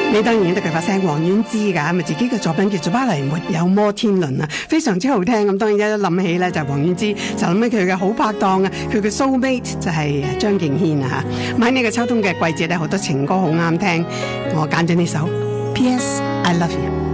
你當然認得佢把聲，黃婉之㗎，咁啊自己嘅作品叫做《巴黎沒有摩天輪》啊，非常之好聽。咁當然一諗起咧就係黃婉之，就諗起佢嘅好拍檔啊，佢嘅 soulmate 就係張敬軒啊嚇。咁喺呢個秋冬嘅季節咧，好多情歌好啱聽，我揀咗呢首《P.S. I Love You》。